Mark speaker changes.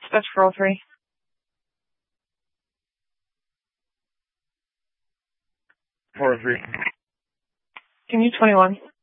Speaker 1: That's for all three.
Speaker 2: Four, three.
Speaker 1: Can you 21?